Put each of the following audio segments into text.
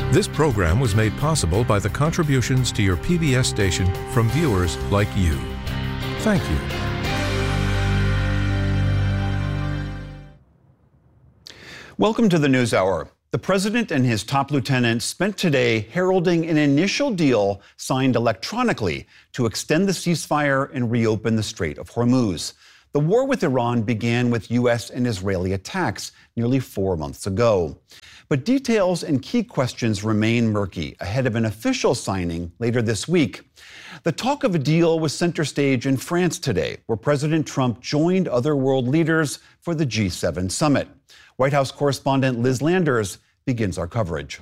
This program was made possible by the contributions to your PBS station from viewers like you. Thank you. Welcome to the NewsHour. The president and his top lieutenants spent today heralding an initial deal signed electronically to extend the ceasefire and reopen the Strait of Hormuz. The war with Iran began with U.S. and Israeli attacks nearly 4 months ago. But details and key questions remain murky ahead of an official signing later this week. The talk of a deal was center stage in France today, where President Trump joined other world leaders for the G7 summit. White House correspondent Liz Landers begins our coverage.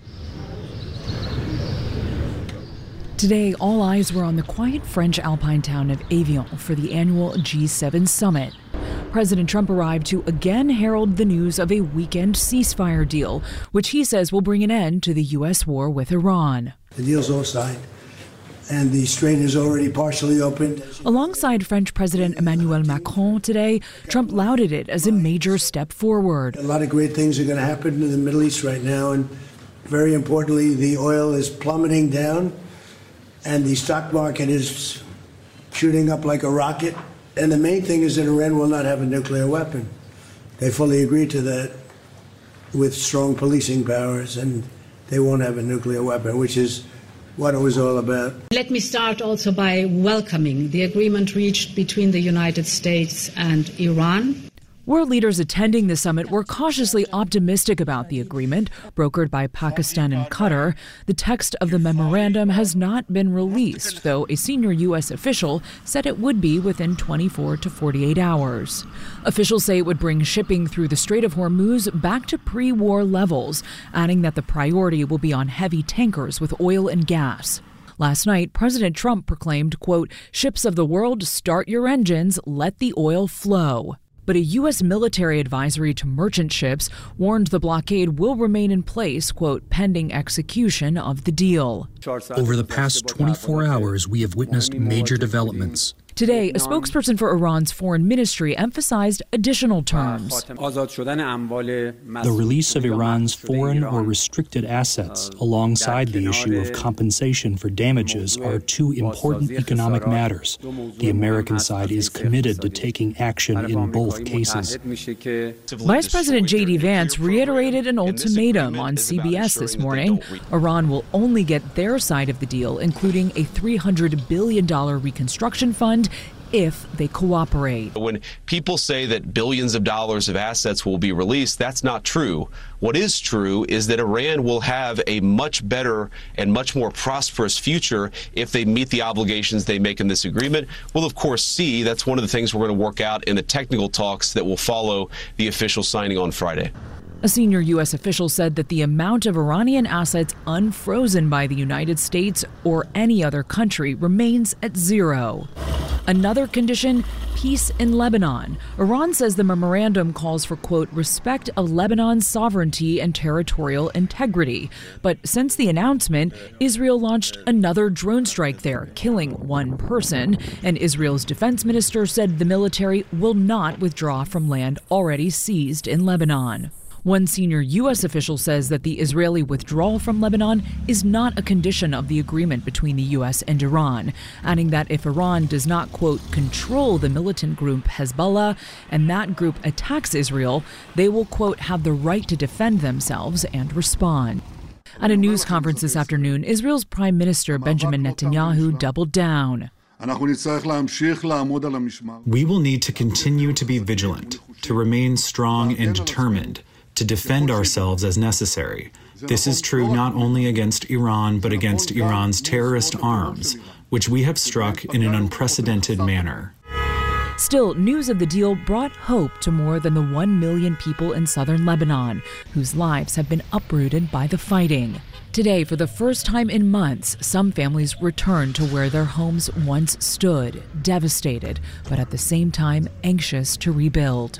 Today, all eyes were on the quiet French alpine town of Evian for the annual G7 summit. President Trump arrived to again herald the news of a weekend ceasefire deal, which he says will bring an end to the U.S. war with Iran. The deal's all signed, and the strait is already partially opened. Alongside French President Emmanuel Macron today, Trump lauded it as a major step forward. A lot of great things are going to happen in the Middle East right now, and very importantly, the oil is plummeting down, and the stock market is shooting up like a rocket. And the main thing is that Iran will not have a nuclear weapon. They fully agreed to that with strong policing powers, and they won't have a nuclear weapon, which is what it was all about. Let me start also by welcoming the agreement reached between the United States and Iran. World leaders attending the summit were cautiously optimistic about the agreement, brokered by Pakistan and Qatar. The text of the memorandum has not been released, though a senior U.S. official said it would be within 24 to 48 hours. Officials say it would bring shipping through the Strait of Hormuz back to pre-war levels, adding that the priority will be on heavy tankers with oil and gas. Last night, President Trump proclaimed, quote, "Ships of the world, start your engines, let the oil flow." But a U.S. military advisory to merchant ships warned the blockade will remain in place, quote, pending execution of the deal. Over the past 24 hours, we have witnessed major developments. Today, a spokesperson for Iran's foreign ministry emphasized additional terms. The release of Iran's foreign or restricted assets, alongside the issue of compensation for damages, are two important economic matters. The American side is committed to taking action in both cases. Vice President J.D. Vance reiterated an ultimatum on CBS this morning. Iran will only get their side of the deal, including a $300 billion reconstruction fund, if they cooperate. When people say that billions of dollars of assets will be released, that's not true. What is true is that Iran will have a much better and much more prosperous future if they meet the obligations they make in this agreement. We'll, of course, see. That's one of the things we're going to work out in the technical talks that will follow the official signing on Friday. A senior U.S. official said that the amount of Iranian assets unfrozen by the United States or any other country remains at zero. Another condition, peace in Lebanon. Iran says the memorandum calls for, quote, respect of Lebanon's sovereignty and territorial integrity. But since the announcement, Israel launched another drone strike there, killing one person. And Israel's defense minister said the military will not withdraw from land already seized in Lebanon. One senior U.S. official says that the Israeli withdrawal from Lebanon is not a condition of the agreement between the U.S. and Iran, adding that if Iran does not, quote, control the militant group Hezbollah and that group attacks Israel, they will, quote, have the right to defend themselves and respond. At a news conference this afternoon, Israel's Prime Minister Benjamin Netanyahu doubled down. We will need to continue to be vigilant, to remain strong and determined, to defend ourselves as necessary. This is true not only against Iran, but against Iran's terrorist arms, which we have struck in an unprecedented manner. Still, news of the deal brought hope to more than the 1 million people in southern Lebanon, whose lives have been uprooted by the fighting. Today, for the first time in months, some families returned to where their homes once stood, devastated, but at the same time anxious to rebuild.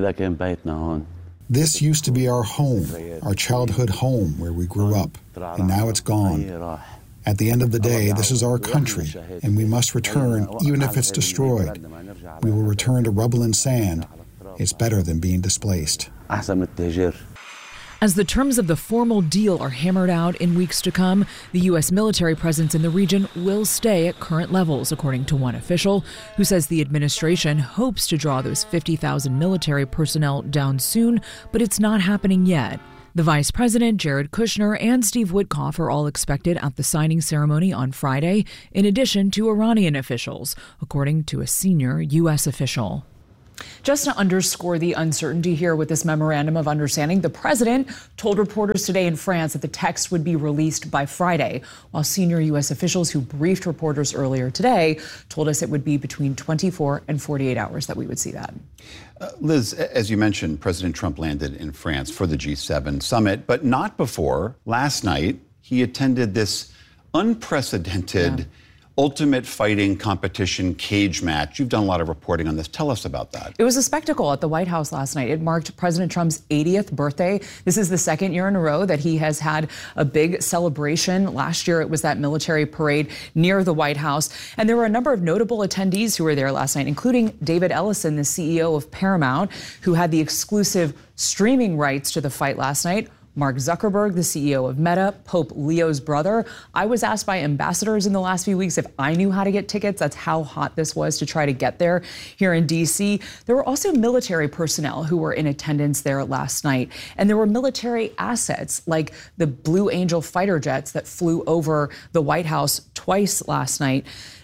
This used to be our home, our childhood home where we grew up, and now it's gone. At the end of the day, this is our country, and we must return even if it's destroyed. We will return to rubble and sand. It's better than being displaced. As the terms of the formal deal are hammered out in weeks to come, the U.S. military presence in the region will stay at current levels, according to one official, who says the administration hopes to draw those 50,000 military personnel down soon, but it's not happening yet. The Vice President, Jared Kushner, and Steve Witkoff are all expected at the signing ceremony on Friday, in addition to Iranian officials, according to a senior U.S. official. Just to underscore the uncertainty here with this memorandum of understanding, the president told reporters today in France that the text would be released by Friday, while senior U.S. officials who briefed reporters earlier today told us it would be between 24 and 48 hours that we would see that. Liz, as you mentioned, President Trump landed in France for the G7 summit, but not before. Last night, he attended this unprecedented ultimate fighting competition cage match. You've done a lot of reporting on this. Tell us about that. It was a spectacle at the White House last night. It marked President Trump's 80th birthday. This is the second year in a row that he has had a big celebration. Last year, it was that military parade near the White House. And there were a number of notable attendees who were there last night, including David Ellison, the CEO of Paramount, who had the exclusive streaming rights to the fight last night. Mark Zuckerberg, the CEO of Meta, Pope Leo's brother. I was asked by ambassadors in the last few weeks if I knew how to get tickets. That's how hot this was to try to get there here in D.C. There were also military personnel who were in attendance there last night. And there were military assets like the Blue Angel fighter jets that flew over the White House twice last night.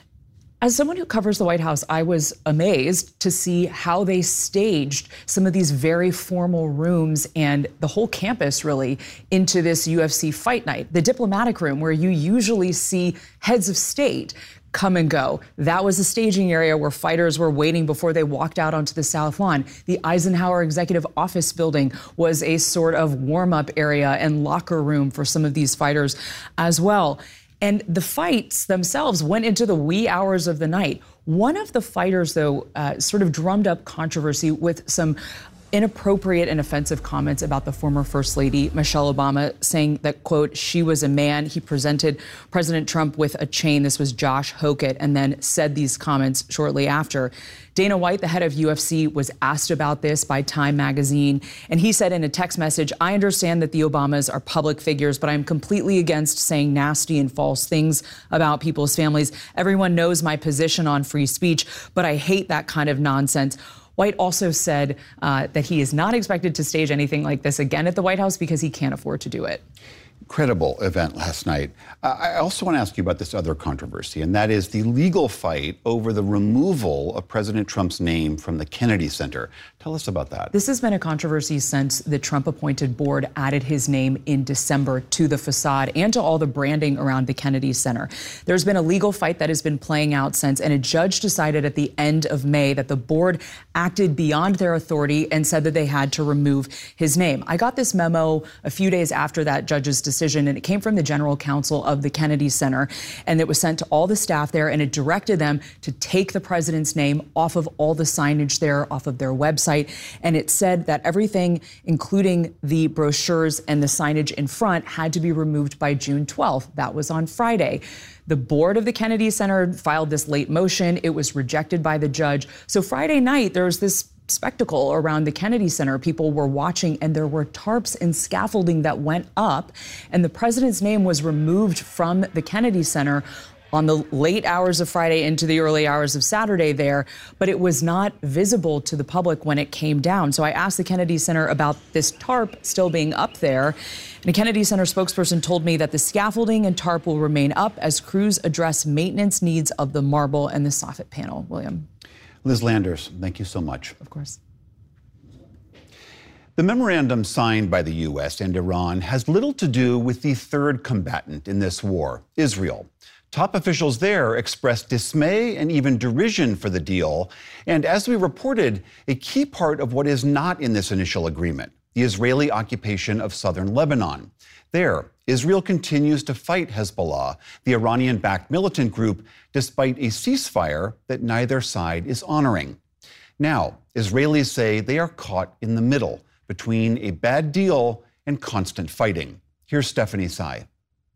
As someone who covers the White House, I was amazed to see how they staged some of these very formal rooms and the whole campus, really, into this UFC fight night. The diplomatic room, where you usually see heads of state come and go. That was a staging area where fighters were waiting before they walked out onto the South Lawn. The Eisenhower Executive Office building was a sort of warm-up area and locker room for some of these fighters as well. And the fights themselves went into the wee hours of the night. One of the fighters, though, sort of drummed up controversy with some inappropriate and offensive comments about the former First Lady, Michelle Obama, saying that, quote, she was a man. He presented President Trump with a chain. This was Josh Hokett, and then said these comments shortly after. Dana White, the head of UFC, was asked about this by Time magazine, and he said in a text message, I understand that the Obamas are public figures, but I'm completely against saying nasty and false things about people's families. Everyone knows my position on free speech, but I hate that kind of nonsense. White also said that he is not expected to stage anything like this again at the White House because he can't afford to do it. Incredible event last night. I also want to ask you about this other controversy, and that is the legal fight over the removal of President Trump's name from the Kennedy Center. Tell us about that. This has been a controversy since the Trump-appointed board added his name in December to the facade and to all the branding around the Kennedy Center. There's been a legal fight that has been playing out since, and a judge decided at the end of May that the board acted beyond their authority and said that they had to remove his name. I got this memo a few days after that judge's decision, and it came from the general counsel of the Kennedy Center, and it was sent to all the staff there, and it directed them to take the president's name off of all the signage there, off of their website. And it said that everything, including the brochures and the signage in front, had to be removed by June 12th. That was on Friday. The board of the Kennedy Center filed this late motion. It was rejected by the judge. So Friday night, there was this spectacle around the Kennedy Center. People were watching, and there were tarps and scaffolding that went up, and the president's name was removed from the Kennedy Center on the late hours of Friday into the early hours of Saturday there, but it was not visible to the public when it came down. So I asked the Kennedy Center about this tarp still being up there. And a Kennedy Center spokesperson told me that the scaffolding and tarp will remain up as crews address maintenance needs of the marble and the soffit panel. William. Liz Landers, thank you so much. Of course. The memorandum signed by the U.S. and Iran has little to do with the third combatant in this war, Israel. Top officials there expressed dismay and even derision for the deal. And as we reported, a key part of what is not in this initial agreement, the Israeli occupation of southern Lebanon. There, Israel continues to fight Hezbollah, the Iranian-backed militant group, despite a ceasefire that neither side is honoring. Now, Israelis say they are caught in the middle between a bad deal and constant fighting. Here's Stephanie Tsai.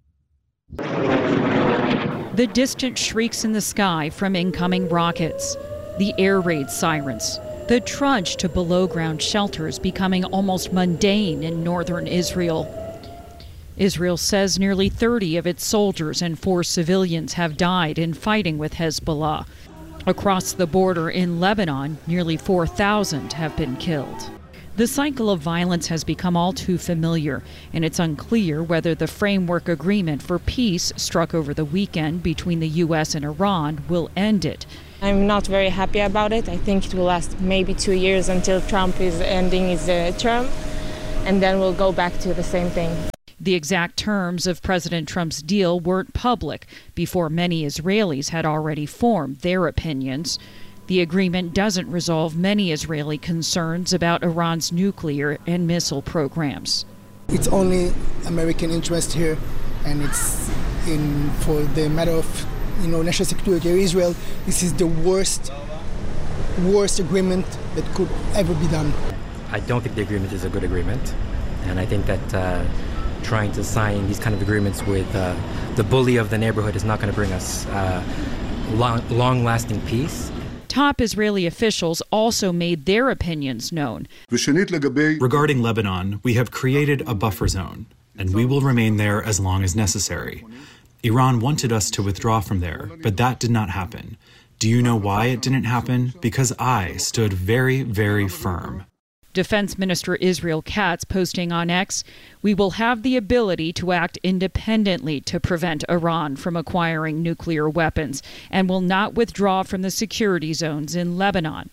The distant shrieks in the sky from incoming rockets, the air raid sirens, The trudge to below-ground shelters becoming almost mundane in northern Israel. Israel says nearly 30 of its soldiers and 4 civilians have died in fighting with Hezbollah. Across the border in Lebanon, nearly 4,000 have been killed. The cycle of violence has become all too familiar, and it's unclear whether the framework agreement for peace struck over the weekend between the U.S. and Iran will end it. I'm not very happy about it. I think it will last maybe 2 years until Trump is ending his term, and then we'll go back to the same thing. The exact terms of President Trump's deal weren't public before many Israelis had already formed their opinions. The agreement doesn't resolve many Israeli concerns about Iran's nuclear and missile programs. It's only American interest here, and it's for the matter of national security of Israel. This is the worst agreement that could ever be done. I don't think the agreement is a good agreement, and I think that trying to sign these kind of agreements with the bully of the neighborhood is not going to bring us long-lasting peace. Top Israeli officials also made their opinions known. Regarding Lebanon, we have created a buffer zone, and we will remain there as long as necessary. Iran wanted us to withdraw from there, but that did not happen. Do you know why it didn't happen? Because I stood very, very firm. Defense Minister Israel Katz posting on X, "We will have the ability to act independently to prevent Iran from acquiring nuclear weapons and will not withdraw from the security zones in Lebanon."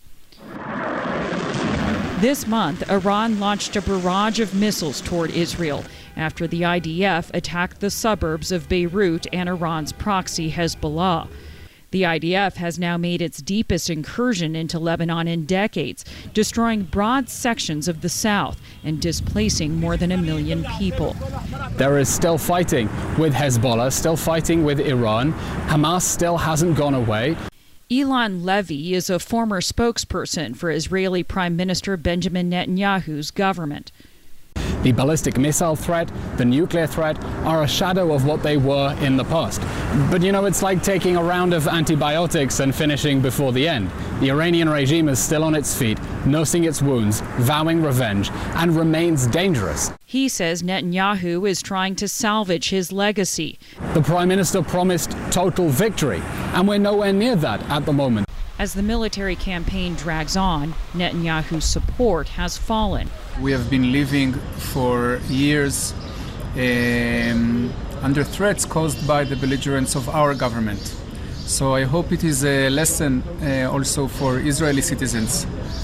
This month, Iran launched a barrage of missiles toward Israel after the IDF attacked the suburbs of Beirut and Iran's proxy Hezbollah. The IDF has now made its deepest incursion into Lebanon in decades, destroying broad sections of the south and displacing more than 1 million people. There is still fighting with Hezbollah, still fighting with Iran. Hamas still hasn't gone away. Eylon Levy is a former spokesperson for Israeli Prime Minister Benjamin Netanyahu's government. The ballistic missile threat, the nuclear threat, are a shadow of what they were in the past. But it's like taking a round of antibiotics and finishing before the end. The Iranian regime is still on its feet, nursing its wounds, vowing revenge, and remains dangerous. He says Netanyahu is trying to salvage his legacy. The Prime Minister promised total victory, and we're nowhere near that at the moment. As the military campaign drags on, Netanyahu's support has fallen. We have been living for years under threats caused by the belligerence of our government. So I hope it is a lesson also for Israeli citizens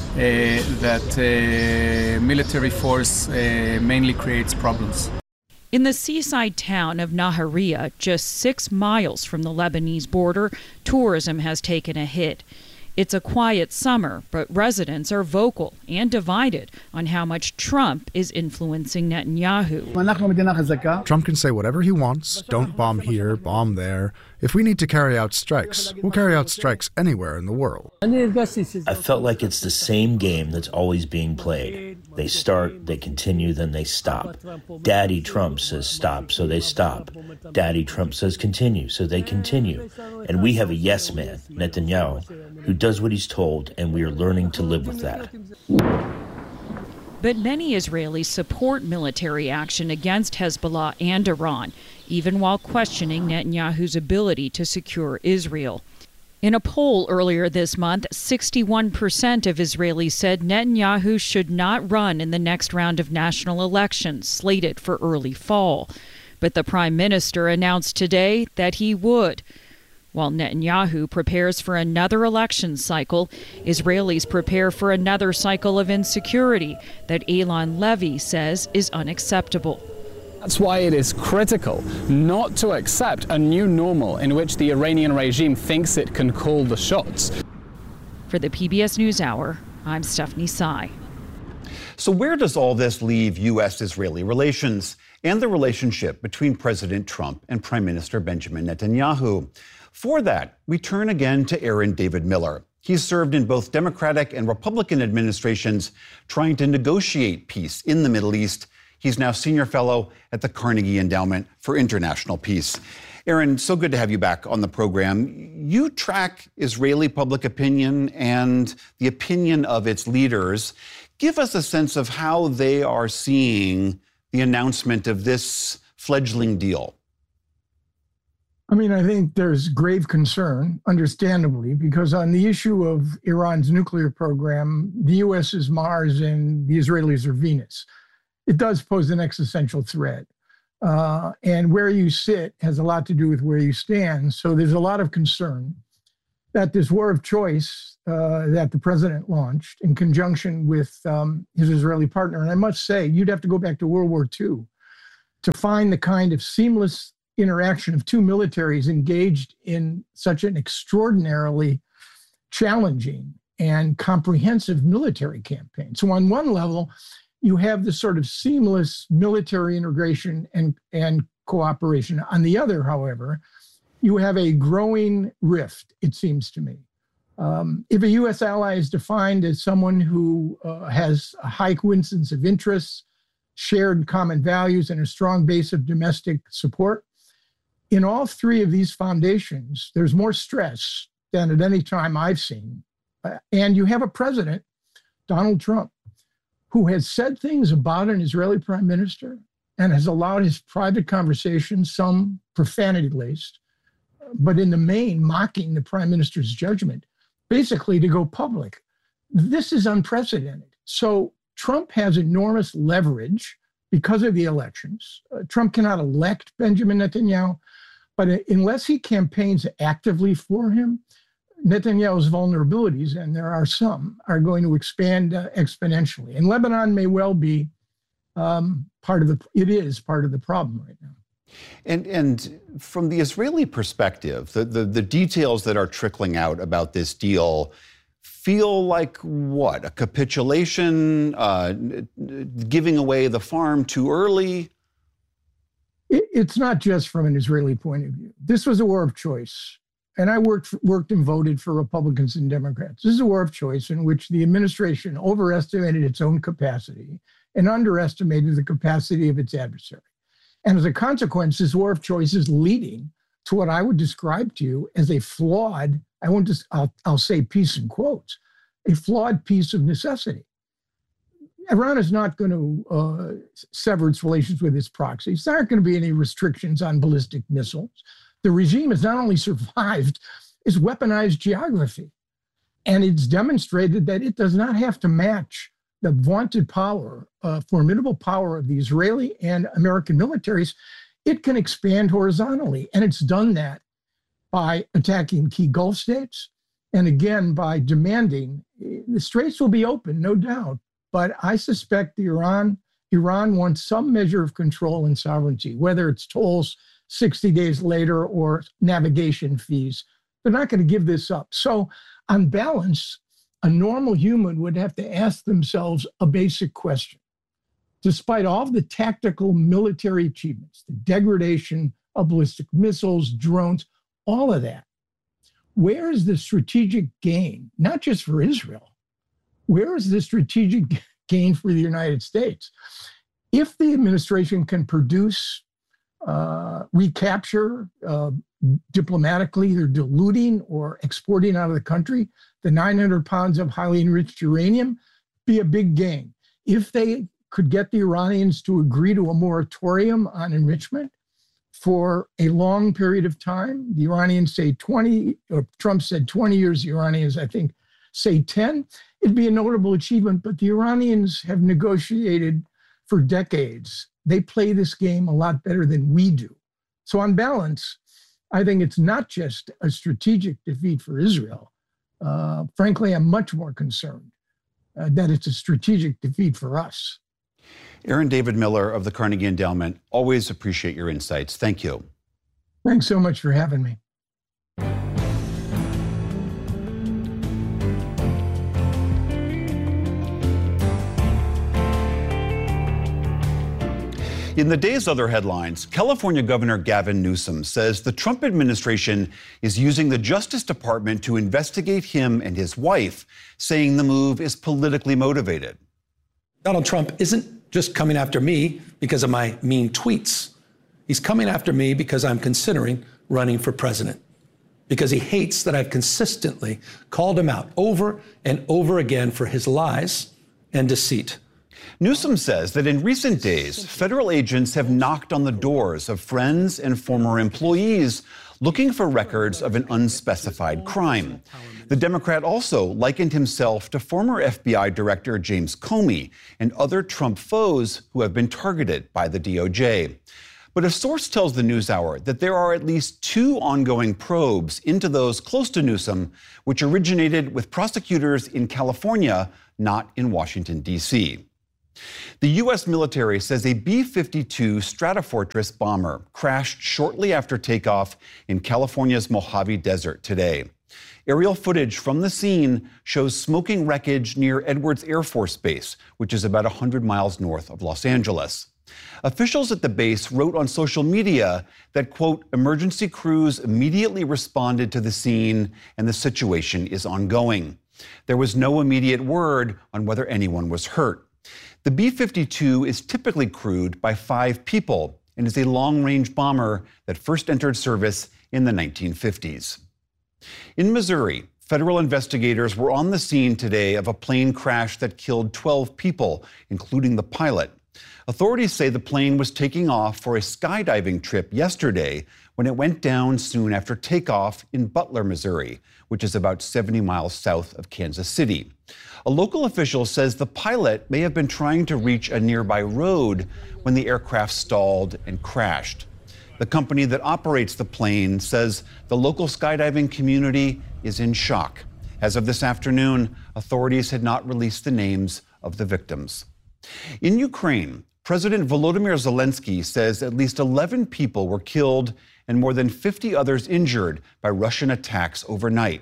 that military force mainly creates problems. In the seaside town of Nahariya, just 6 miles from the Lebanese border, tourism has taken a hit. It's a quiet summer, but residents are vocal and divided on how much Trump is influencing Netanyahu. Trump can say whatever he wants, don't bomb here, bomb there. If we need to carry out strikes, we'll carry out strikes anywhere in the world. I felt like it's the same game that's always being played. They start, they continue, then they stop. Daddy Trump says stop, so they stop. Daddy Trump says continue, so they continue. And we have a yes man, Netanyahu, who does what he's told, and we are learning to live with that. But many Israelis support military action against Hezbollah and Iran, even while questioning Netanyahu's ability to secure Israel. In a poll earlier this month, 61% of Israelis said Netanyahu should not run in the next round of national elections slated for early fall. But the prime minister announced today that he would. While Netanyahu prepares for another election cycle, Israelis prepare for another cycle of insecurity that Eylon Levy says is unacceptable. That's why it is critical not to accept a new normal in which the Iranian regime thinks it can call the shots. For the PBS NewsHour, I'm Stephanie Tsai. So where does all this leave U.S.-Israeli relations and the relationship between President Trump and Prime Minister Benjamin Netanyahu? For that, we turn again to Aaron David Miller. He's served in both Democratic and Republican administrations trying to negotiate peace in the Middle East. He's now senior fellow at the Carnegie Endowment for International Peace. Aaron, so good to have you back on the program. You track Israeli public opinion and the opinion of its leaders. Give us a sense of how they are seeing the announcement of this fledgling deal. I mean, I think there's grave concern, understandably, because on the issue of Iran's nuclear program, the U.S. is Mars and the Israelis are Venus. It does pose an existential threat. And where you sit has a lot to do with where you stand. So there's a lot of concern that this war of choice that the president launched in conjunction with his Israeli partner, and I must say, you'd have to go back to World War II to find the kind of seamless interaction of two militaries engaged in such an extraordinarily challenging and comprehensive military campaign. So on one level, you have this sort of seamless military integration and cooperation. On the other, however, you have a growing rift, it seems to me. If a U.S. ally is defined as someone who has a high coincidence of interests, shared common values, and a strong base of domestic support, in all three of these foundations, there's more stress than at any time I've seen. And you have a president, Donald Trump, who has said things about an Israeli prime minister and has allowed his private conversations, some profanity-laced, but in the main mocking the prime minister's judgment, basically to go public. This is unprecedented. So Trump has enormous leverage because of the elections. Trump cannot elect Benjamin Netanyahu, but unless he campaigns actively for him, Netanyahu's vulnerabilities, and there are some, are going to expand exponentially. And Lebanon may well be part of the problem right now. And from the Israeli perspective, the details that are trickling out about this deal feel like what? A capitulation, giving away the farm too early? It's not just from an Israeli point of view. This was a war of choice. And I worked and voted for Republicans and Democrats. This is a war of choice in which the administration overestimated its own capacity and underestimated the capacity of its adversary. And as a consequence, this war of choice is leading to what I would describe to you as a flawed, I'll say peace in quotes, a flawed piece of necessity. Iran is not going to sever its relations with its proxies. There aren't going to be any restrictions on ballistic missiles. The regime has not only survived, it's weaponized geography. And it's demonstrated that it does not have to match the vaunted power, formidable power of the Israeli and American militaries. It can expand horizontally. And it's done that by attacking key Gulf states. And again, by demanding, the straits will be open, no doubt. But I suspect Iran wants some measure of control and sovereignty, whether it's tolls 60 days later or navigation fees. They're not going to give this up. So on balance, a normal human would have to ask themselves a basic question. Despite all of the tactical military achievements, the degradation of ballistic missiles, drones, all of that, where is the strategic gain, not just for Israel? Where is the strategic gain for the United States? If the administration can produce, recapture diplomatically, either diluting or exporting out of the country, the 900 pounds of highly enriched uranium, be a big gain. If they could get the Iranians to agree to a moratorium on enrichment for a long period of time, the Iranians say 20, or Trump said 20 years, the Iranians, I think, say 10, it'd be a notable achievement, but the Iranians have negotiated for decades. They play this game a lot better than we do. So on balance, I think it's not just a strategic defeat for Israel. Frankly, I'm much more concerned that it's a strategic defeat for us. Aaron David Miller of the Carnegie Endowment, always appreciate your insights. Thank you. Thanks so much for having me. In the day's other headlines, California Governor Gavin Newsom says the Trump administration is using the Justice Department to investigate him and his wife, saying the move is politically motivated. Donald Trump isn't just coming after me because of my mean tweets. He's coming after me because I'm considering running for president, because he hates that I've consistently called him out over and over again for his lies and deceit. Newsom says that in recent days, federal agents have knocked on the doors of friends and former employees looking for records of an unspecified crime. The Democrat also likened himself to former FBI Director James Comey and other Trump foes who have been targeted by the DOJ. But a source tells the NewsHour that there are at least 2 ongoing probes into those close to Newsom, which originated with prosecutors in California, not in Washington, D.C. The U.S. military says a B-52 Stratofortress bomber crashed shortly after takeoff in California's Mojave Desert today. Aerial footage from the scene shows smoking wreckage near Edwards Air Force Base, which is about 100 miles north of Los Angeles. Officials at the base wrote on social media that, quote, emergency crews immediately responded to the scene and the situation is ongoing. There was no immediate word on whether anyone was hurt. The B-52 is typically crewed by 5 people and is a long-range bomber that first entered service in the 1950s. In Missouri, federal investigators were on the scene today of a plane crash that killed 12 people, including the pilot. Authorities say the plane was taking off for a skydiving trip yesterday when it went down soon after takeoff in Butler, Missouri, which is about 70 miles south of Kansas City. A local official says the pilot may have been trying to reach a nearby road when the aircraft stalled and crashed. The company that operates the plane says the local skydiving community is in shock. As of this afternoon, authorities had not released the names of the victims. In Ukraine, President Volodymyr Zelensky says at least 11 people were killed and more than 50 others injured by Russian attacks overnight.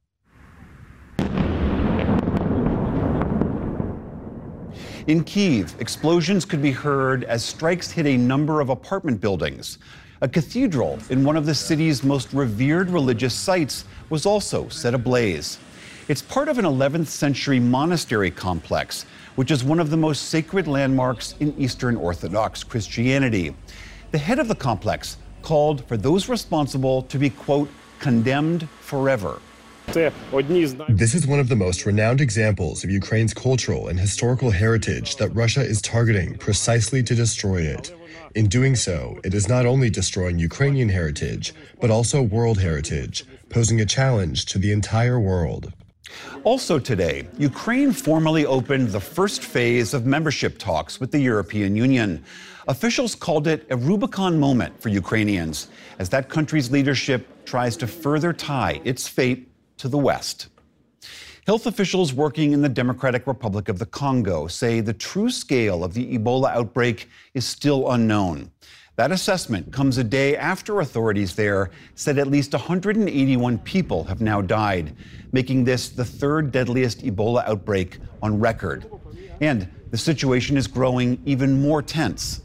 In Kyiv, explosions could be heard as strikes hit a number of apartment buildings. A cathedral in one of the city's most revered religious sites was also set ablaze. It's part of an 11th century monastery complex, which is one of the most sacred landmarks in Eastern Orthodox Christianity. The head of the complex called for those responsible to be, quote, condemned forever. This is one of the most renowned examples of Ukraine's cultural and historical heritage that Russia is targeting precisely to destroy it. In doing so, it is not only destroying Ukrainian heritage, but also world heritage, posing a challenge to the entire world. Also today, Ukraine formally opened the first phase of membership talks with the European Union. Officials called it a Rubicon moment for Ukrainians, as that country's leadership tries to further tie its fate to the West. Health officials working in the Democratic Republic of the Congo say the true scale of the Ebola outbreak is still unknown. That assessment comes a day after authorities there said at least 181 people have now died, making this the 3rd deadliest Ebola outbreak on record. And the situation is growing even more tense.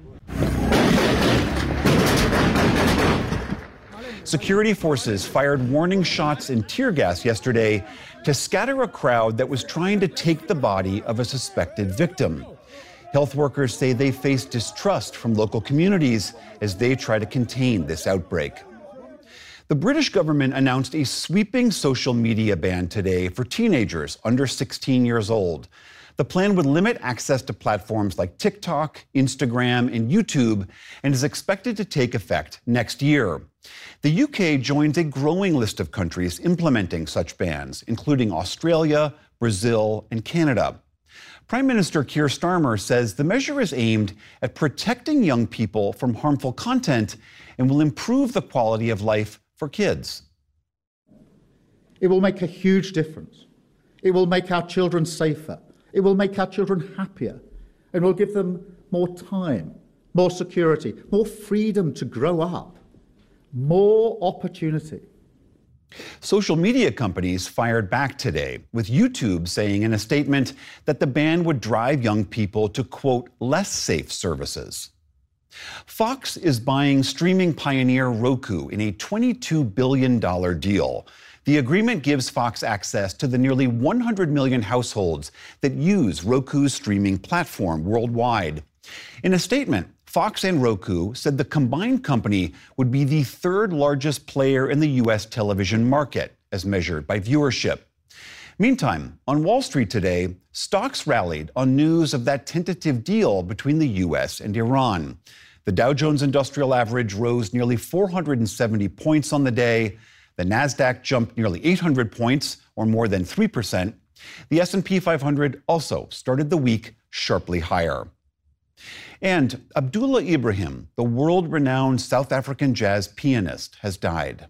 Security forces fired warning shots and tear gas yesterday to scatter a crowd that was trying to take the body of a suspected victim. Health workers say they face distrust from local communities as they try to contain this outbreak. The British government announced a sweeping social media ban today for teenagers under 16 years old. The plan would limit access to platforms like TikTok, Instagram, and YouTube, and is expected to take effect next year. The UK joins a growing list of countries implementing such bans, including Australia, Brazil, and Canada. Prime Minister Keir Starmer says the measure is aimed at protecting young people from harmful content and will improve the quality of life for kids. It will make a huge difference. It will make our children safer. It will make our children happier, and will give them more time, more security, more freedom to grow up, more opportunity. Social media companies fired back today, with YouTube saying in a statement that the ban would drive young people to, quote, less safe services. Fox is buying streaming pioneer Roku in a $22 billion deal. The agreement gives Fox access to the nearly 100 million households that use Roku's streaming platform worldwide. In a statement, Fox and Roku said the combined company would be the third largest player in the U.S. television market, as measured by viewership. Meantime, on Wall Street today, stocks rallied on news of that tentative deal between the U.S. and Iran. The Dow Jones Industrial Average rose nearly 470 points on the day. The Nasdaq jumped nearly 800 points, or more than 3%. The S&P 500 also started the week sharply higher. And Abdullah Ibrahim, the world-renowned South African jazz pianist, has died.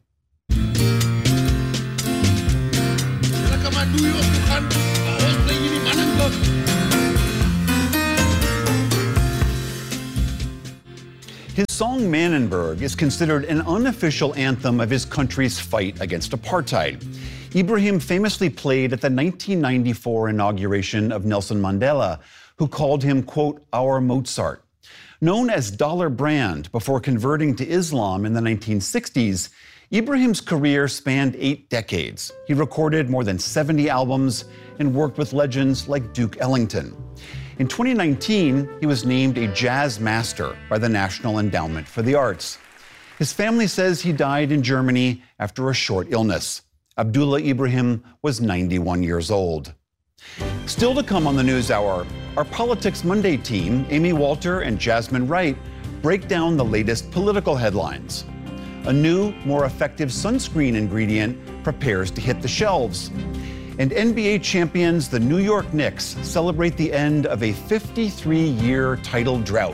His song Manenberg is considered an unofficial anthem of his country's fight against apartheid. Ibrahim famously played at the 1994 inauguration of Nelson Mandela, who called him, quote, our Mozart. Known as Dollar Brand before converting to Islam in the 1960s, Ibrahim's career spanned 8 decades. He recorded more than 70 albums and worked with legends like Duke Ellington. In 2019, he was named a jazz master by the National Endowment for the Arts. His family says he died in Germany after a short illness. Abdullah Ibrahim was 91 years old. Still to come on the NewsHour, our Politics Monday team, Amy Walter and Jasmine Wright, break down the latest political headlines. A new, more effective sunscreen ingredient prepares to hit the shelves. And NBA champions, the New York Knicks, celebrate the end of a 53-year title drought.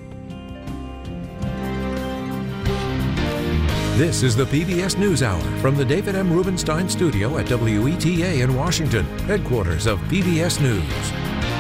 This is the PBS NewsHour from the David M. Rubenstein studio at WETA in Washington, headquarters of PBS News.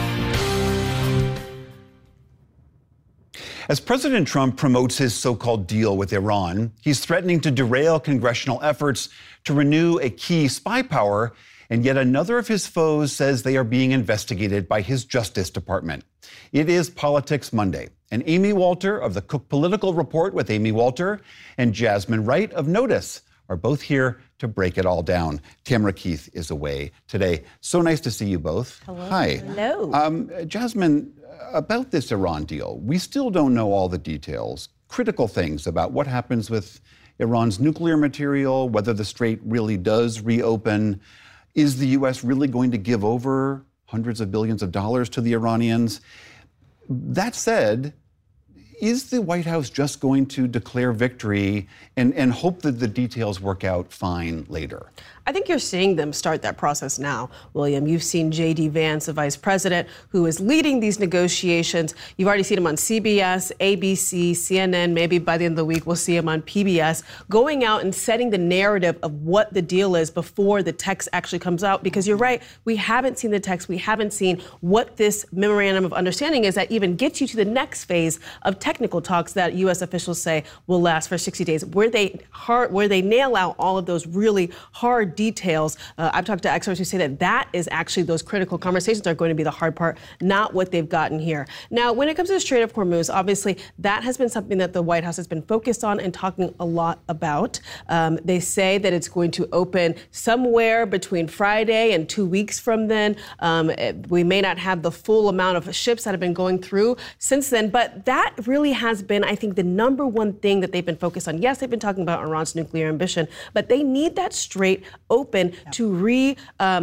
As President Trump promotes his so-called deal with Iran, he's threatening to derail congressional efforts to renew a key spy power, and yet another of his foes says they are being investigated by his Justice Department. It is Politics Monday, and Amy Walter of the Cook Political Report with Amy Walter and Jasmine Wright of Notice are both here to break it all down. Tamara Keith is away today. So nice to see you both. Hello. Hi. Hello. Jasmine, about this Iran deal, we still don't know all the details, critical things about what happens with Iran's nuclear material, whether the strait really does reopen. Is the U.S. really going to give over hundreds of billions of dollars to the Iranians? That said, is the White House just going to declare victory and hope that the details work out fine later? I think you're seeing them start that process now, William. You've seen J.D. Vance, the vice president, who is leading these negotiations. You've already seen him on CBS, ABC, CNN. Maybe by the end of the week, we'll see him on PBS, going out and setting the narrative of what the deal is before the text actually comes out. Because you're right, we haven't seen the text. We haven't seen what this memorandum of understanding is that even gets you to the next phase of technical talks that U.S. officials say will last for 60 days, where they nail out all of those really hard details. I've talked to experts who say that is actually those critical conversations are going to be the hard part, not what they've gotten here. Now, when it comes to the Strait of Hormuz, obviously that has been something that the White House has been focused on and talking a lot about. They say that it's going to open somewhere between Friday and 2 weeks from then. We may not have the full amount of ships that have been going through since then, but that really has been, I think, the number one thing that they've been focused on. Yes, they've been talking about Iran's nuclear ambition, but they need that strait open to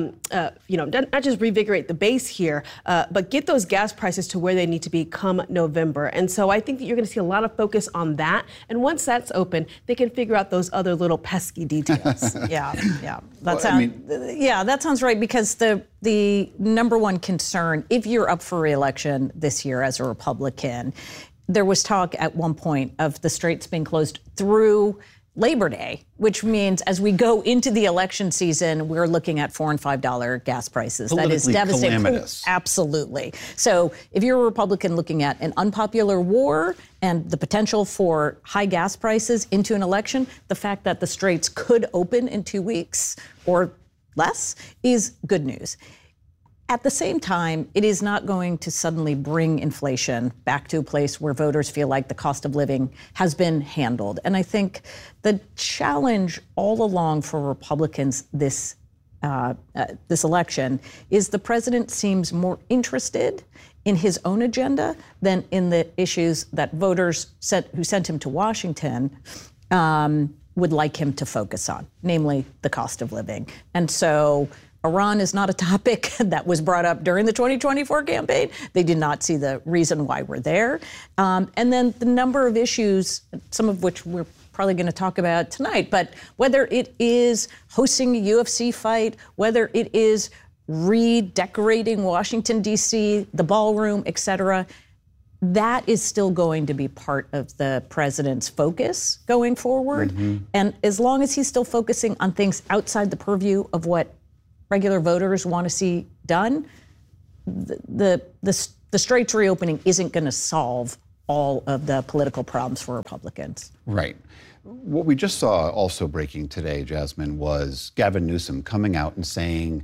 not just revigorate the base here, but get those gas prices to where they need to be come November. And so I think that you're going to see a lot of focus on that. And once that's open, they can figure out those other little pesky details. Yeah. That sounds right, because the number one concern, if you're up for re-election this year as a Republican, there was talk at one point of the straits being closed through Labor Day, which means as we go into the election season, we're looking at $4 and $5 gas prices. That is devastating. Calamitous. Absolutely. So if you're a Republican looking at an unpopular war and the potential for high gas prices into an election, the fact that the straits could open in 2 weeks or less is good news. At the same time, it is not going to suddenly bring inflation back to a place where voters feel like the cost of living has been handled. And I think the challenge all along for Republicans this election is the president seems more interested in his own agenda than in the issues that voters who sent him to Washington would like him to focus on, namely the cost of living. And so Iran is not a topic that was brought up during the 2024 campaign. They did not see the reason why we're there. And then the number of issues, some of which we're probably going to talk about tonight, but whether it is hosting a UFC fight, whether it is redecorating Washington, D.C., the ballroom, et cetera, that is still going to be part of the president's focus going forward. And as long as he's still focusing on things outside the purview of what regular voters want to see done, the straits reopening isn't going to solve all of the political problems for Republicans. Right. What we just saw also breaking today, Jasmine, was Gavin Newsom coming out and saying,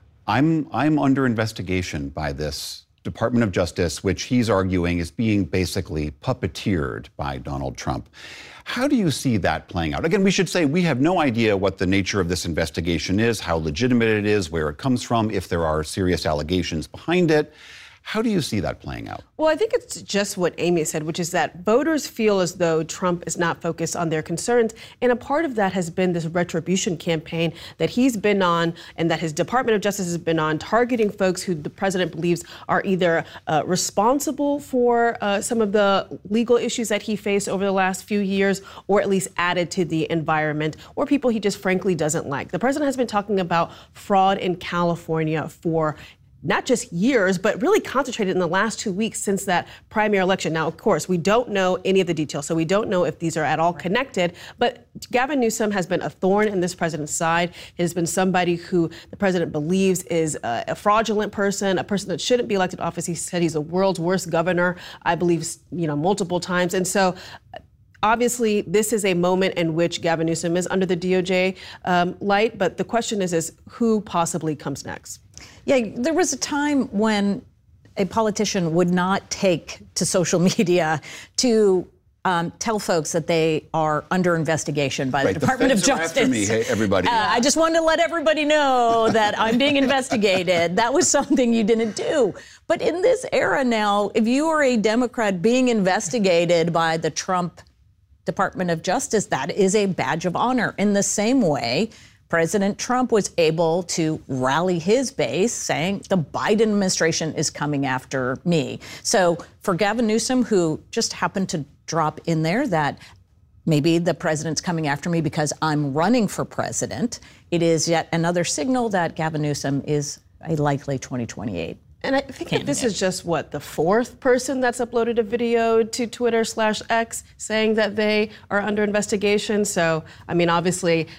I'm under investigation by this Department of Justice, which he's arguing is being basically puppeteered by Donald Trump. How do you see that playing out? Again, we should say we have no idea what the nature of this investigation is, how legitimate it is, where it comes from, if there are serious allegations behind it. How do you see that playing out? Well, I think it's just what Amy said, which is that voters feel as though Trump is not focused on their concerns. And a part of that has been this retribution campaign that he's been on and that his Department of Justice has been on, targeting folks who the president believes are either responsible for some of the legal issues that he faced over the last few years, or at least added to the environment, or people he just frankly doesn't like. The president has been talking about fraud in California for not just years, but really concentrated in the last 2 weeks since that primary election. Now, of course, we don't know any of the details, so we don't know if these are at all connected. But Gavin Newsom has been a thorn in this president's side. He has been somebody who the president believes is a fraudulent person, a person that shouldn't be elected to office. He said he's the world's worst governor, I believe, multiple times. And so obviously, this is a moment in which Gavin Newsom is under the DOJ light. But the question is who possibly comes next? Yeah, there was a time when a politician would not take to social media to tell folks that they are under investigation by the Department of Justice. After me, hey, everybody. I just wanted to let everybody know that I'm being investigated. That was something you didn't do. But in this era now, if you are a Democrat being investigated by the Trump Department of Justice, that is a badge of honor. In the same way, President Trump was able to rally his base saying the Biden administration is coming after me. So for Gavin Newsom, who just happened to drop in there that maybe the president's coming after me because I'm running for president, it is yet another signal that Gavin Newsom is a likely 2028. And I think that this is just, the fourth person that's uploaded a video to Twitter/X saying that they are under investigation. So, I mean, obviously,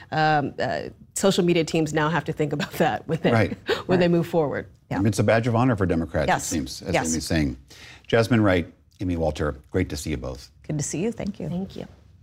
social media teams now have to think about that when they move forward. Yeah. I mean, it's a badge of honor for Democrats, it seems, as Amy's saying. Jasmine Wright, Amy Walter, great to see you both. Good to see you. Thank you. Thank you.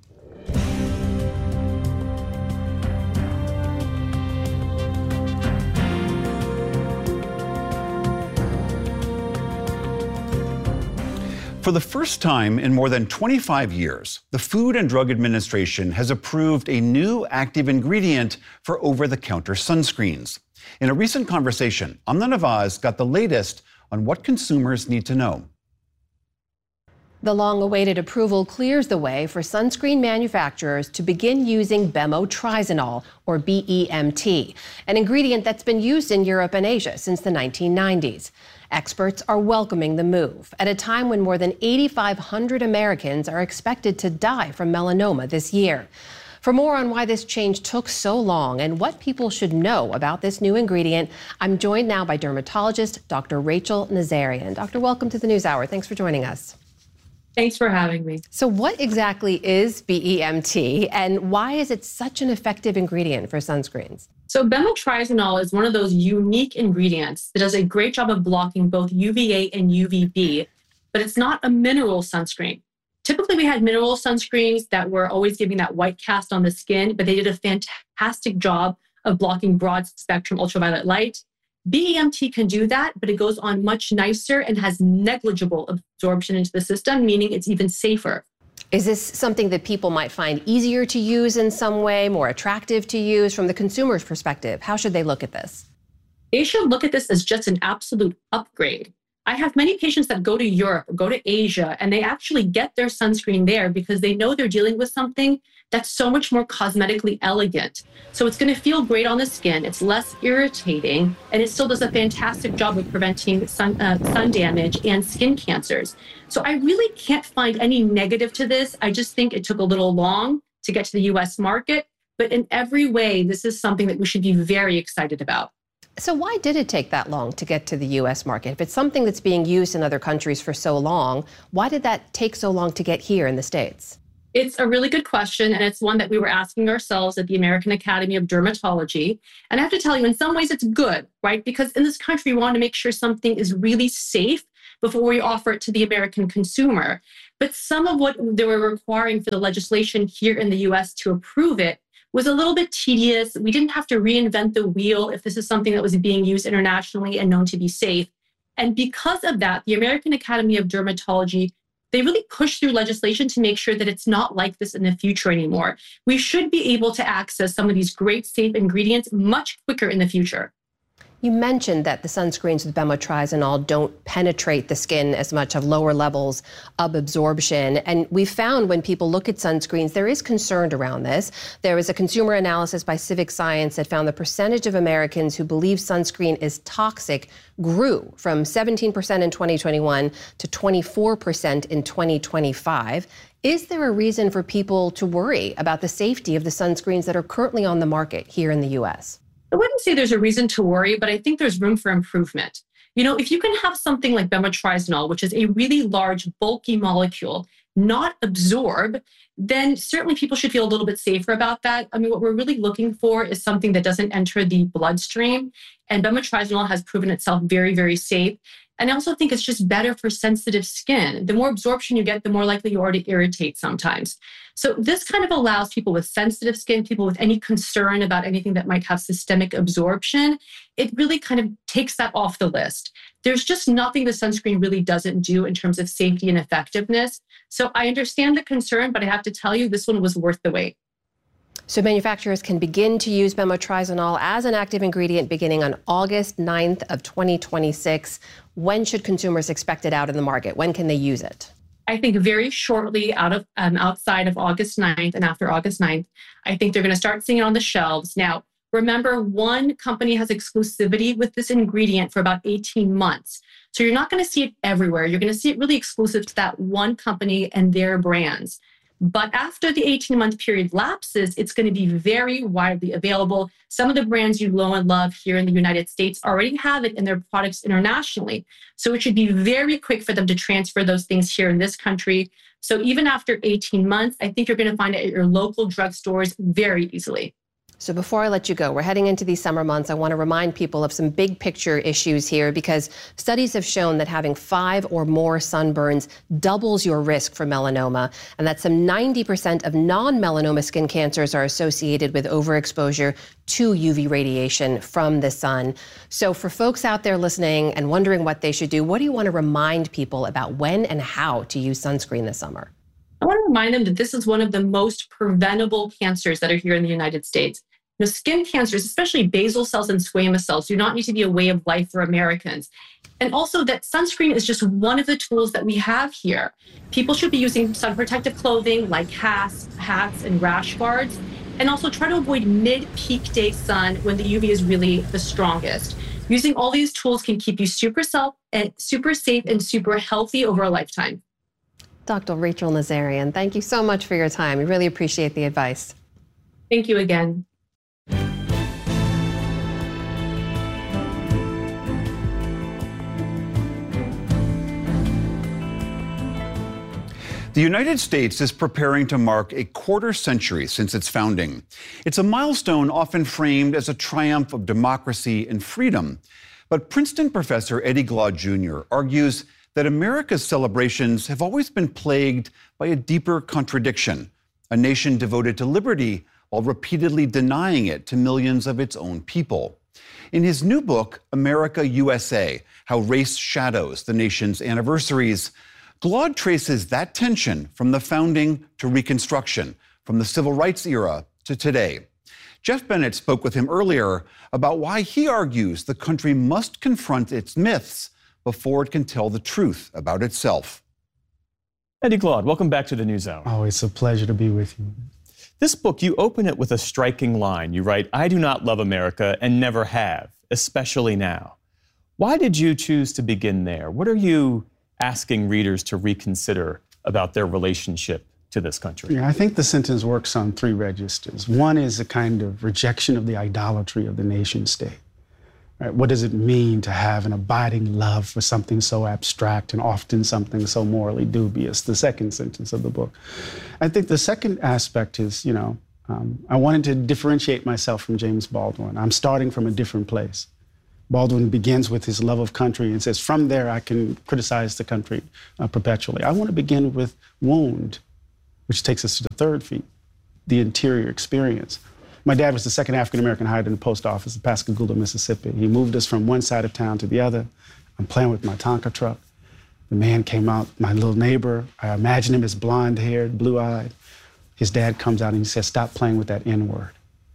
For the first time in more than 25 years, the Food and Drug Administration has approved a new active ingredient for over-the-counter sunscreens. In a recent conversation, Amna Nawaz got the latest on what consumers need to know. The long-awaited approval clears the way for sunscreen manufacturers to begin using bemotrizanol, or BEMT, an ingredient that's been used in Europe and Asia since the 1990s. Experts are welcoming the move at a time when more than 8,500 Americans are expected to die from melanoma this year. For more on why this change took so long and what people should know about this new ingredient, I'm joined now by dermatologist Dr. Rachel Nazarian. Doctor, welcome to the NewsHour. Thanks for joining us. Thanks for having me. So what exactly is BEMT and why is it such an effective ingredient for sunscreens? So bemotrizanol is one of those unique ingredients that does a great job of blocking both UVA and UVB, but it's not a mineral sunscreen. Typically, we had mineral sunscreens that were always giving that white cast on the skin, but they did a fantastic job of blocking broad spectrum ultraviolet light. BEMT can do that, but it goes on much nicer and has negligible absorption into the system, meaning it's even safer. Is this something that people might find easier to use in some way, more attractive to use from the consumer's perspective? How should they look at this? They should look at this as just an absolute upgrade. I have many patients that go to Europe, go to Asia, and they actually get their sunscreen there because they know they're dealing with something that's so much more cosmetically elegant. So it's going to feel great on the skin, it's less irritating, and it still does a fantastic job of preventing sun damage and skin cancers. So I really can't find any negative to this. I just think it took a little long to get to the US market, but in every way, this is something that we should be very excited about. So why did it take that long to get to the US market? If it's something that's being used in other countries for so long, why did that take so long to get here in the States? It's a really good question, and it's one that we were asking ourselves at the American Academy of Dermatology. And I have to tell you, in some ways, it's good, right? Because in this country, we want to make sure something is really safe before we offer it to the American consumer. But some of what they were requiring for the legislation here in the US to approve it was a little bit tedious. We didn't have to reinvent the wheel if this is something that was being used internationally and known to be safe. And because of that, the American Academy of Dermatology, they really push through legislation to make sure that it's not like this in the future anymore. We should be able to access some of these great safe ingredients much quicker in the future. You mentioned that the sunscreens with bemotrizinol don't penetrate the skin as much, have lower levels of absorption. And we found when people look at sunscreens, there is concern around this. There was a consumer analysis by Civic Science that found the percentage of Americans who believe sunscreen is toxic grew from 17% in 2021 to 24% in 2025. Is there a reason for people to worry about the safety of the sunscreens that are currently on the market here in the U.S.? I wouldn't say there's a reason to worry, but I think there's room for improvement. You know, if you can have something like bemotrizinol, which is a really large, bulky molecule, not absorb, then certainly people should feel a little bit safer about that. I mean, what we're really looking for is something that doesn't enter the bloodstream. And bemotrizinol has proven itself very, very safe. And I also think it's just better for sensitive skin. The more absorption you get, the more likely you are to irritate sometimes. So this kind of allows people with sensitive skin, people with any concern about anything that might have systemic absorption, it really kind of takes that off the list. There's just nothing the sunscreen really doesn't do in terms of safety and effectiveness. So I understand the concern, but I have to tell you, this one was worth the wait. So manufacturers can begin to use bemotrizinol as an active ingredient beginning on August 9th of 2026. When should consumers expect it out in the market? When can they use it? I think very shortly outside of August 9th and after August 9th, I think they're going to start seeing it on the shelves. Now, remember, one company has exclusivity with this ingredient for about 18 months. So you're not going to see it everywhere. You're going to see it really exclusive to that one company and their brands. But after the 18-month period lapses, it's going to be very widely available. Some of the brands you know and love here in the United States already have it in their products internationally. So it should be very quick for them to transfer those things here in this country. So even after 18 months, I think you're going to find it at your local drugstores very easily. So before I let you go, we're heading into these summer months. I want to remind people of some big picture issues here because studies have shown that having 5 or more sunburns doubles your risk for melanoma, and that some 90% of non-melanoma skin cancers are associated with overexposure to UV radiation from the sun. So for folks out there listening and wondering what they should do, what do you want to remind people about when and how to use sunscreen this summer? I want to remind them that this is one of the most preventable cancers that are here in the United States. You know, skin cancers, especially basal cells and squamous cells, do not need to be a way of life for Americans. And also that sunscreen is just one of the tools that we have here. People should be using sun protective clothing like hats, and rash guards, and also try to avoid mid-peak day sun when the UV is really the strongest. Using all these tools can keep you super safe and super healthy over a lifetime. Dr. Rachel Nazarian, thank you so much for your time. We really appreciate the advice. Thank you again. The United States is preparing to mark a quarter century since its founding. It's a milestone often framed as a triumph of democracy and freedom. But Princeton professor Eddie Glaude Jr. argues that America's celebrations have always been plagued by a deeper contradiction, a nation devoted to liberty while repeatedly denying it to millions of its own people. In his new book, America USA, How Race Shadows the Nation's Anniversaries, Glaude traces that tension from the founding to Reconstruction, from the Civil Rights era to today. Jeff Bennett spoke with him earlier about why he argues the country must confront its myths before it can tell the truth about itself. Eddie Glaude, welcome back to the NewsHour. Oh, it's a pleasure to be with you. This book, you open it with a striking line. You write, "I do not love America and never have, especially now." Why did you choose to begin there? What are you asking readers to reconsider about their relationship to this country? Yeah, I think the sentence works on three registers. One is a kind of rejection of the idolatry of the nation state. Right? What does it mean to have an abiding love for something so abstract and often something so morally dubious? The second sentence of the book. I think the second aspect is, I wanted to differentiate myself from James Baldwin. I'm starting from a different place. Baldwin begins with his love of country and says, from there I can criticize the country perpetually. I want to begin with wound, which takes us to the third feat, the interior experience. My dad was the second African-American hired in the post office in Pascagoula, Mississippi. He moved us from one side of town to the other. I'm playing with my Tonka truck. The man came out, my little neighbor. I imagine him as blonde-haired, blue-eyed. His dad comes out and he says, "Stop playing with that N-word."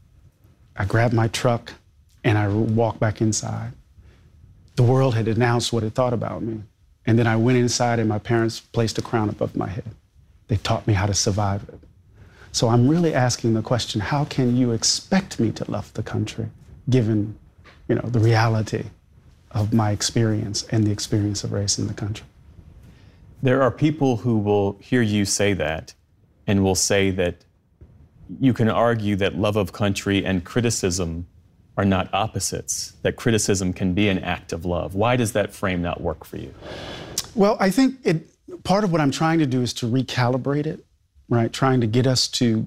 I grabbed my truck and I walked back inside. The world had announced what it thought about me. And then I went inside and my parents placed a crown above my head. They taught me how to survive it. So I'm really asking the question, how can you expect me to love the country, given, the reality of my experience and the experience of race in the country? There are people who will hear you say that and will say that you can argue that love of country and criticism are not opposites, that criticism can be an act of love. Why does that frame not work for you? Well, I think part of what I'm trying to do is to recalibrate it. Right, trying to get us to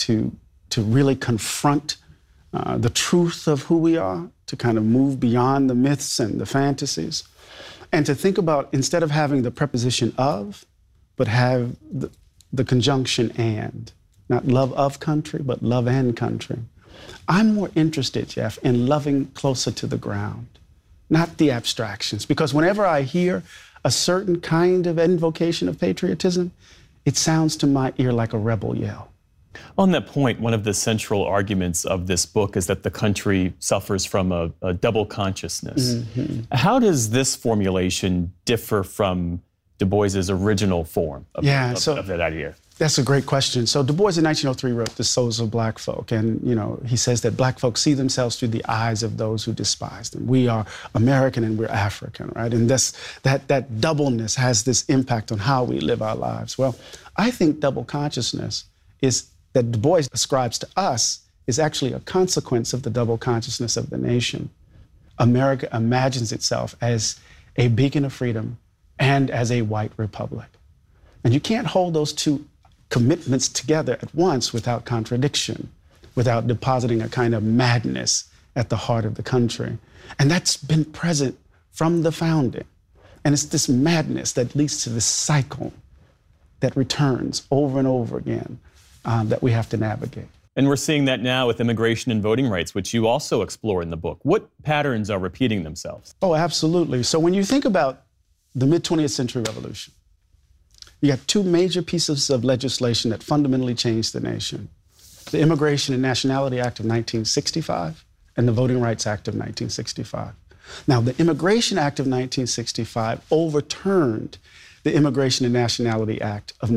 really confront the truth of who we are, to kind of move beyond the myths and the fantasies, and to think about, instead of having the preposition of, but have the conjunction and, not love of country, but love and country. I'm more interested, Jeff, in loving closer to the ground, not the abstractions, because whenever I hear a certain kind of invocation of patriotism, it sounds to my ear like a rebel yell. On that point, one of the central arguments of this book is that the country suffers from a double consciousness. Mm-hmm. How does this formulation differ from Du Bois's original form of that idea? That's a great question. So Du Bois in 1903 wrote The Souls of Black Folk, and he says that Black folk see themselves through the eyes of those who despise them. We are American and we're African, right? And that doubleness has this impact on how we live our lives. Well, I think double consciousness is that Du Bois ascribes to us is actually a consequence of the double consciousness of the nation. America imagines itself as a beacon of freedom and as a white republic. And you can't hold those two commitments together at once without contradiction, without depositing a kind of madness at the heart of the country. And that's been present from the founding. And it's this madness that leads to this cycle that returns over and over again that we have to navigate. And we're seeing that now with immigration and voting rights, which you also explore in the book. What patterns are repeating themselves? Oh, absolutely. So when you think about the mid-20th century revolution, you got two major pieces of legislation that fundamentally changed the nation: the Immigration and Nationality Act of 1965 and the Voting Rights Act of 1965. Now, the Immigration Act of 1965 overturned the Immigration and Nationality Act of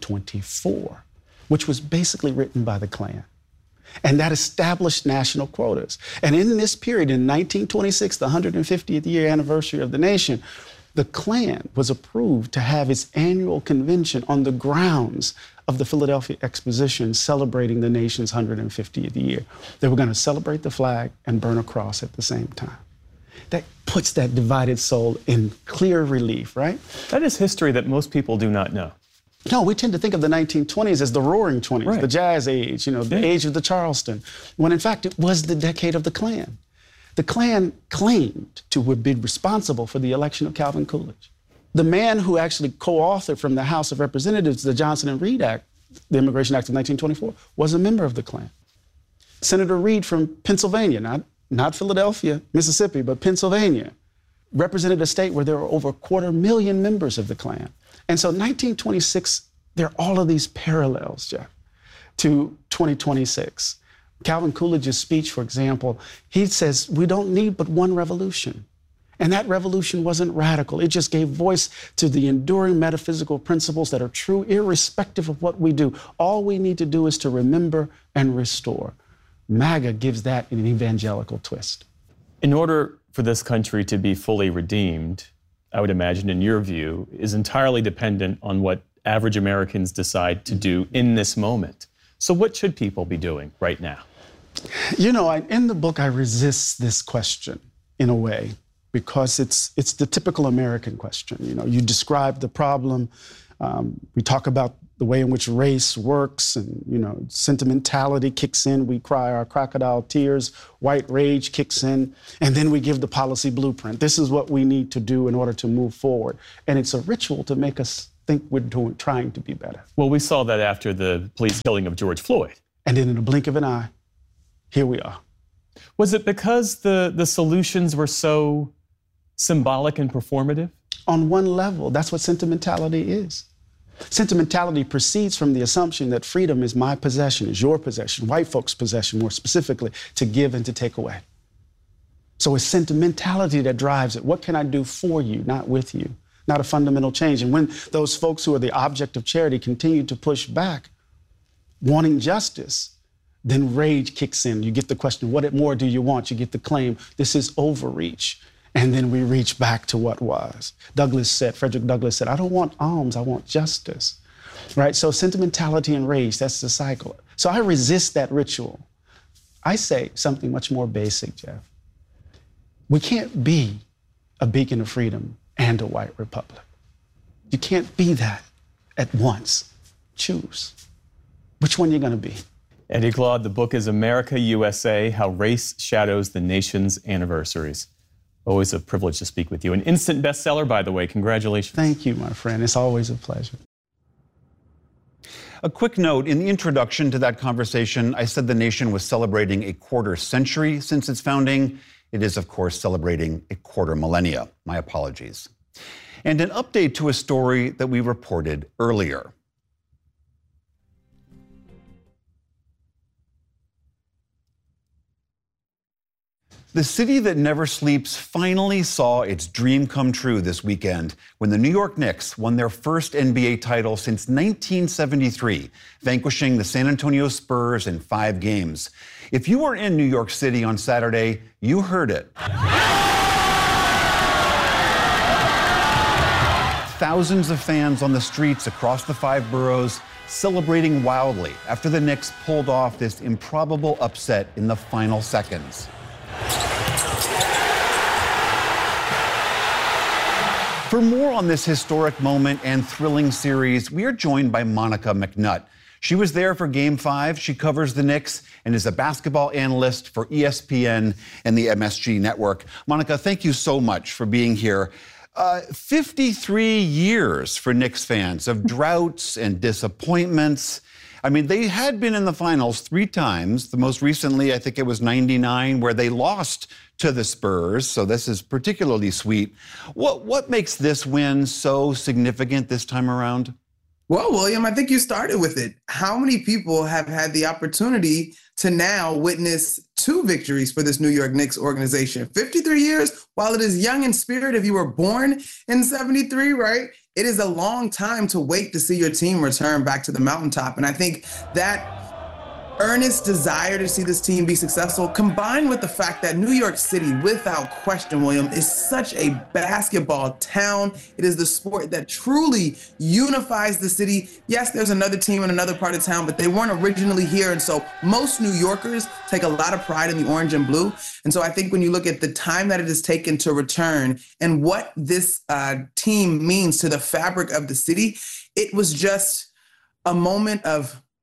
1924, which was basically written by the Klan. And that established national quotas. And in this period, in 1926, the 150th year anniversary of the nation, the Klan was approved to have its annual convention on the grounds of the Philadelphia Exposition celebrating the nation's 150th year. They were going to celebrate the flag and burn a cross at the same time. That puts that divided soul in clear relief, right? That is history that most people do not know. No, we tend to think of the 1920s as the Roaring 20s, right. The Jazz Age, the age of the Charleston, when in fact it was the decade of the Klan. The Klan claimed to have been responsible for the election of Calvin Coolidge. The man who actually co-authored from the House of Representatives the Johnson and Reed Act, the Immigration Act of 1924, was a member of the Klan. Senator Reed from Pennsylvania, not not Philadelphia, Mississippi, but Pennsylvania, represented a state where there were over 250,000 members of the Klan. And so 1926, there are all of these parallels, Jeff, to 2026. Calvin Coolidge's speech, for example, he says, we don't need but one revolution. And that revolution wasn't radical. It just gave voice to the enduring metaphysical principles that are true, irrespective of what we do. All we need to do is to remember and restore. MAGA gives that an evangelical twist. In order for this country to be fully redeemed, I would imagine, in your view, is entirely dependent on what average Americans decide to do in this moment. So what should people be doing right now? You know, in the book, I resist this question in a way, because it's the typical American question. You know, you describe the problem. We talk about the way in which race works, and, you know, sentimentality kicks in. We cry our crocodile tears. White rage kicks in. And then we give the policy blueprint. This is what we need to do in order to move forward. And it's a ritual to make us think we're trying to be better. Well, we saw that after the police killing of George Floyd. And then in the blink of an eye, here we are. Was it because the solutions were so symbolic and performative? On one level, that's what sentimentality is. Sentimentality proceeds from the assumption that freedom is my possession, is your possession, white folks' possession, more specifically, to give and to take away. So it's sentimentality that drives it. What can I do for you, not with you? Not a fundamental change. And when those folks who are the object of charity continue to push back, wanting justice, then rage kicks in. You get the question, what more do you want? You get the claim, this is overreach. And then we reach back to what was. Frederick Douglass said, I don't want alms, I want justice, right? So sentimentality and rage, that's the cycle. So I resist that ritual. I say something much more basic, Jeff. We can't be a beacon of freedom and a white republic. You can't be that at once. Choose. Which one you're gonna be? Eddie Glaude, the book is America, USA, How Race Shadows the Nation's Anniversaries. Always a privilege to speak with you. An instant bestseller, by the way. Congratulations. Thank you, my friend. It's always a pleasure. A quick note, in the introduction to that conversation, I said the nation was celebrating a quarter century since its founding. It is, of course, celebrating a quarter millennia. My apologies. And an update to a story that we reported earlier. The city that never sleeps finally saw its dream come true this weekend when the New York Knicks won their first NBA title since 1973, vanquishing the San Antonio Spurs in 5 games. If you were in New York City on Saturday, you heard it. Thousands of fans on the streets across the 5 boroughs celebrating wildly after the Knicks pulled off this improbable upset in the final seconds. For more on this historic moment and thrilling series, we are joined by Monica McNutt. She was there for Game 5. She covers the Knicks and is a basketball analyst for ESPN and the MSG Network. Monica, thank you so much for being here. 53 years for Knicks fans of droughts and disappointments. I mean, they had been in the finals 3 times. The most recently, I think it was 99, where they lost to the Spurs. So this is particularly sweet. What makes this win so significant this time around? Well, William, I think you started with it. How many people have had the opportunity to now witness 2 victories for this New York Knicks organization? 53 years, while it is young in spirit, if you were born in 73, right? It is a long time to wait to see your team return back to the mountaintop. And I think that earnest desire to see this team be successful, combined with the fact that New York City, without question, William, is such a basketball town. It is the sport that truly unifies the city. Yes, there's another team in another part of town, but they weren't originally here. And so most New Yorkers take a lot of pride in the orange and blue. And so I think when you look at the time that it has taken to return and what this team means to the fabric of the city, it was just a moment of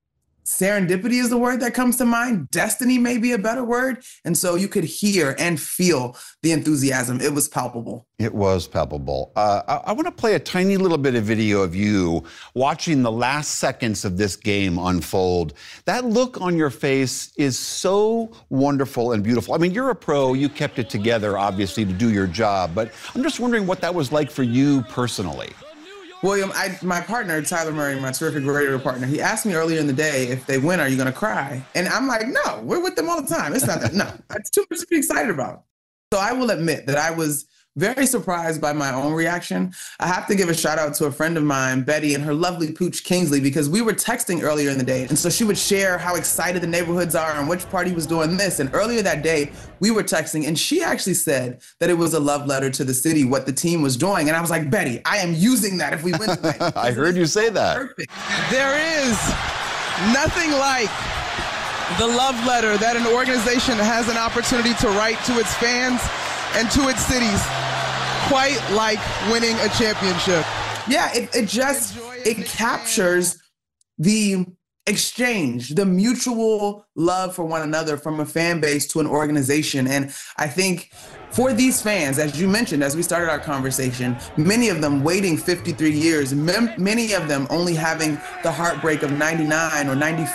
serendipity is the word that comes to mind. Destiny may be a better word. And so you could hear and feel the enthusiasm. It was palpable. It was palpable. I want to play a tiny little bit of video of you watching the last seconds of this game unfold. That look on your face is so wonderful and beautiful. I mean, you're a pro. You kept it together, obviously, to do your job. But I'm just wondering what that was like for you personally. William, my partner, Tyler Murray, my terrific radio partner, he asked me earlier in the day, if they win, are you going to cry? And I'm like, no, we're with them all the time. It's not that. No, it's too much to be excited about. So I will admit that I was very surprised by my own reaction. I have to give a shout out to a friend of mine, Betty, and her lovely pooch, Kingsley, because we were texting earlier in the day. And so she would share how excited the neighborhoods are and which party was doing this. And earlier that day, we were texting, and she actually said that it was a love letter to the city, what the team was doing. And I was like, Betty, I am using that if we win tonight. I heard you say that. Perfect. There is nothing like the love letter that an organization has an opportunity to write to its fans and to its cities, quite like winning a championship. Yeah, it captures the exchange, the mutual love for one another from a fan base to an organization. And I think for these fans, as you mentioned, as we started our conversation, many of them waiting 53 years, many of them only having the heartbreak of 99 or 94.